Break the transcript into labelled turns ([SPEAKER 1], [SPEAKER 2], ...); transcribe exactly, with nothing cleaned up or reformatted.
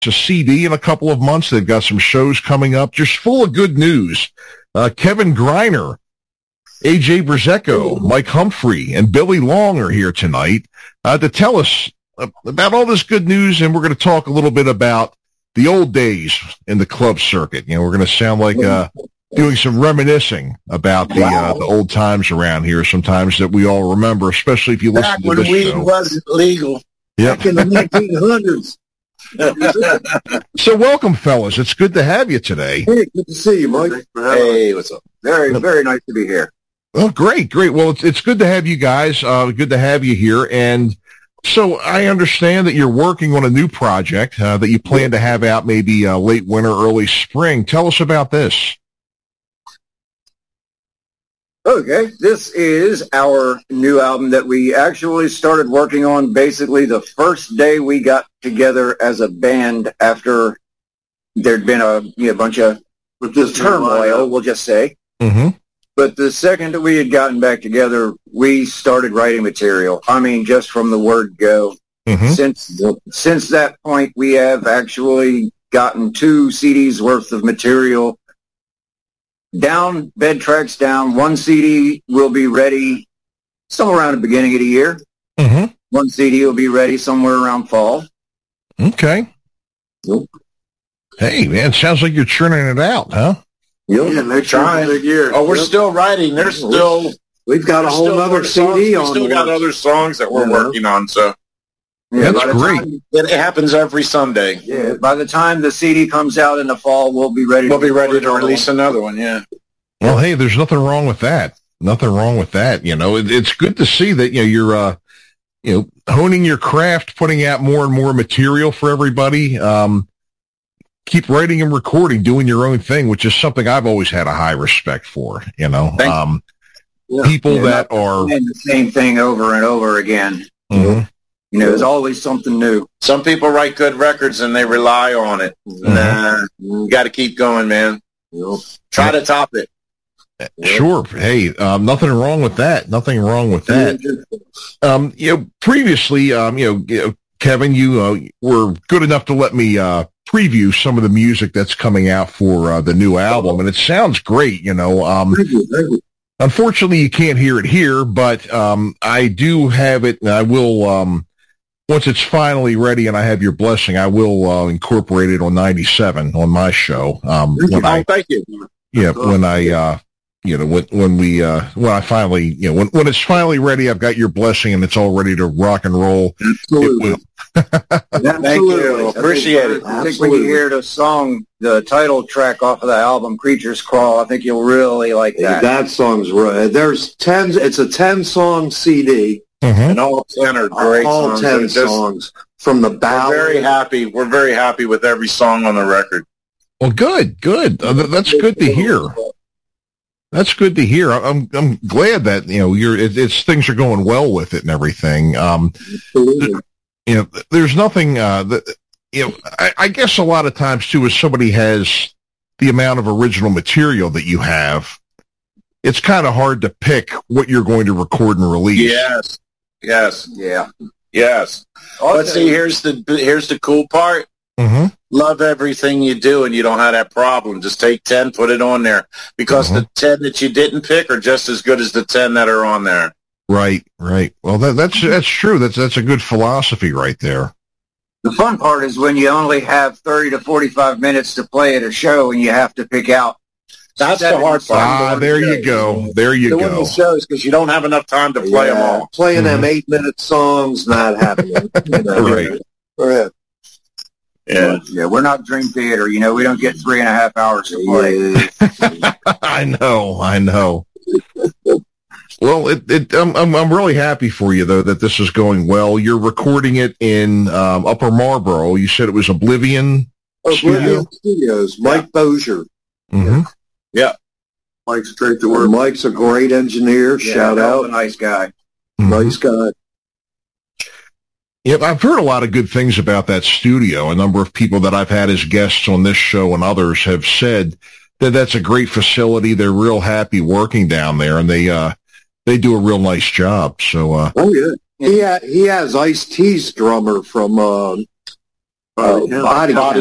[SPEAKER 1] a C D in a couple of months. They've got some shows coming up, just full of good news. Uh, Kevin Greiner, A J Brzezko, Mike Humphrey, and Billy Long are here tonight uh, to tell us about all this good news, and we're going to talk a little bit about the old days in the club circuit. You know, we're going to sound like uh, doing some reminiscing about the uh, the old times around here, sometimes that we all remember, especially if you listen
[SPEAKER 2] Back
[SPEAKER 1] to
[SPEAKER 2] when
[SPEAKER 1] this
[SPEAKER 2] weed
[SPEAKER 1] show.
[SPEAKER 2] wasn't legal.
[SPEAKER 1] Yep.
[SPEAKER 2] Back in the nineteen hundreds.
[SPEAKER 1] So welcome, fellas. It's good to have you today.
[SPEAKER 3] Hey, good to see you, Mike.
[SPEAKER 2] Hey, what's up? Very, very nice to be here.
[SPEAKER 1] Oh, great, great. Well, it's, it's good to have you guys. Uh, good to have you here. And so I understand that you're working on a new project uh, that you plan to have out maybe uh, late winter, early spring. Tell us about this.
[SPEAKER 3] Okay, this is our new album that we actually started working on basically the first day we got together as a band after there'd been a you know, bunch of turmoil, we'll just say.
[SPEAKER 1] Mm-hmm.
[SPEAKER 3] But the second that we had gotten back together, we started writing material. I mean, just from the word go.
[SPEAKER 1] Mm-hmm.
[SPEAKER 3] Since since that point, we have actually gotten two C Ds worth of material down, bed tracks down. One C D will be ready somewhere around the beginning of the year.
[SPEAKER 1] Mm-hmm.
[SPEAKER 3] One C D will be ready somewhere around fall.
[SPEAKER 1] Okay.
[SPEAKER 3] Yep.
[SPEAKER 1] Hey, man, sounds like you're churning it out, huh?
[SPEAKER 3] Yep.
[SPEAKER 2] Yeah, they're trying.
[SPEAKER 3] Big year.
[SPEAKER 2] Oh, we're
[SPEAKER 3] Yep.
[SPEAKER 2] still writing. There's still...
[SPEAKER 4] We've got a
[SPEAKER 2] there's
[SPEAKER 4] whole
[SPEAKER 2] still
[SPEAKER 4] other
[SPEAKER 2] more
[SPEAKER 4] C
[SPEAKER 2] songs.
[SPEAKER 4] D
[SPEAKER 2] We
[SPEAKER 4] on
[SPEAKER 2] still
[SPEAKER 4] the
[SPEAKER 2] got
[SPEAKER 4] works.
[SPEAKER 2] other songs that we're
[SPEAKER 3] Yeah.
[SPEAKER 2] working on, so...
[SPEAKER 3] Yeah,
[SPEAKER 1] That's
[SPEAKER 3] by the
[SPEAKER 1] great.
[SPEAKER 3] time-
[SPEAKER 2] It happens every Sunday.
[SPEAKER 3] yeah, by the time the C D comes out in the fall, we'll be ready.
[SPEAKER 2] We'll be ready to
[SPEAKER 3] record
[SPEAKER 2] release another one, yeah.
[SPEAKER 1] Well, hey, there's nothing wrong with that. Nothing wrong with that. You know, it, it's good to see that, you know, you're, uh, you know, honing your craft, putting out more and more material for everybody. Um, keep writing and recording, doing your own thing, which is something I've always had a high respect for, you know,
[SPEAKER 2] Thank
[SPEAKER 1] um,
[SPEAKER 3] Yeah.
[SPEAKER 1] people
[SPEAKER 3] Yeah,
[SPEAKER 1] that
[SPEAKER 3] not
[SPEAKER 1] are,
[SPEAKER 3] saying the same thing over and over again.
[SPEAKER 1] Mhm.
[SPEAKER 3] You know, there's always something new.
[SPEAKER 2] Some people write good records and they rely on it. Nah, you got to keep going, man. Try to top it.
[SPEAKER 1] Sure. Hey, um, nothing wrong with that. Nothing wrong with that. Um, you know, previously, um, you know, you know, Kevin, you uh, were good enough to let me uh, preview some of the music that's coming out for uh, the new album, and it sounds great. You know, um,
[SPEAKER 3] Thank you, thank you.
[SPEAKER 1] unfortunately, you can't hear it here, but um, I do have it, and I will. Um, once it's finally ready, and I have your blessing, I will uh, incorporate it on ninety-seven on my show. Um, when I,
[SPEAKER 2] Oh, thank you.
[SPEAKER 1] yeah, when I. Uh, You know, when, when we, uh, when I finally, you know, when, when it's finally ready, I've got your blessing and it's all ready to rock and roll.
[SPEAKER 3] Absolutely.
[SPEAKER 1] It will.
[SPEAKER 2] Thank you. Appreciate it.
[SPEAKER 3] I think when you hear the song, the title track off of the album, Creatures Crawl, I think you'll really like that.
[SPEAKER 4] That song's right. There's ten. It's a ten-song C D.
[SPEAKER 1] Mhm.
[SPEAKER 2] And all ten are great
[SPEAKER 4] all
[SPEAKER 2] songs.
[SPEAKER 4] ten
[SPEAKER 2] They're just-
[SPEAKER 4] songs from the
[SPEAKER 2] We're
[SPEAKER 4] ballad.
[SPEAKER 2] very happy. We're very happy with every song on the record.
[SPEAKER 1] Well, good, good. Uh, th- that's good to hear. That's good to hear. I- I'm, I'm glad that, you know, you're, it, it's, things are going well with it and everything. Um,
[SPEAKER 3] Absolutely.
[SPEAKER 1] you know, there's nothing, uh, that, you know, I, I guess a lot of times too, as somebody has the amount of original material that you have, it's kind of hard to pick what you're going to record and release.
[SPEAKER 2] Yes. Yes.
[SPEAKER 3] Yeah.
[SPEAKER 2] Yes. But see, here's the here's the cool part.
[SPEAKER 1] Mm-hmm.
[SPEAKER 2] Love everything you do, and you don't have that problem. Just take ten, put it on there, because
[SPEAKER 1] Mhm.
[SPEAKER 2] the ten that you didn't pick are just as good as the ten that are on there.
[SPEAKER 1] Right, right. Well, that, that's, that's true. That's, that's a good philosophy right there.
[SPEAKER 3] The fun part is when you only have thirty to forty-five minutes to play at a show and you have to pick out.
[SPEAKER 2] That's the
[SPEAKER 3] seven
[SPEAKER 2] hard part.
[SPEAKER 1] Ah, there you go. There you
[SPEAKER 2] Doing
[SPEAKER 1] go.
[SPEAKER 2] the shows because you don't have enough time to play them all.
[SPEAKER 4] Playing them
[SPEAKER 1] Mhm.
[SPEAKER 4] eight-minute songs, not happening. You know?
[SPEAKER 1] Right.
[SPEAKER 4] Right.
[SPEAKER 2] Yeah.
[SPEAKER 3] Yeah, we're not Dream Theater. You know, we don't get three and a half hours to play.
[SPEAKER 4] Yeah.
[SPEAKER 1] I know, I know. Well, it, it, I'm, I'm, I'm really happy for you though that this is going well. You're recording it in um, Upper Marlboro. You said it was Oblivion Studio.
[SPEAKER 4] Oblivion Studios. Mike Bozier.
[SPEAKER 1] Mm-hmm.
[SPEAKER 4] Mike's straight to work. Mike's a great engineer.
[SPEAKER 3] Yeah,
[SPEAKER 4] Shout
[SPEAKER 3] hell
[SPEAKER 4] out.
[SPEAKER 3] of a nice guy.
[SPEAKER 4] Nice guy.
[SPEAKER 1] Yep, I've heard a lot of good things about that studio. A number of people that I've had as guests on this show and others have said that that's a great facility. They're real happy working down there, and they uh, they do a real nice job. So, uh,
[SPEAKER 4] Oh yeah. He ha- he has Ice-T's drummer from uh, Oh,
[SPEAKER 3] Uh,
[SPEAKER 4] body,
[SPEAKER 3] Body